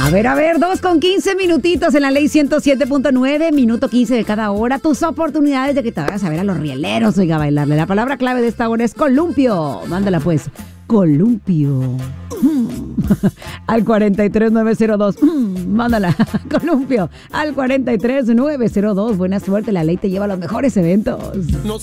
A ver, 2:15 minutitos en la ley 107.9, minuto 15 de cada hora. Tus oportunidades de que te vayas a ver a los rieleros, oiga, a bailarle. La palabra clave de esta hora es columpio. Mándala pues, columpio. Al 43902. Mándala, columpio. Al 43902. Buena suerte, la ley te lleva a los mejores eventos.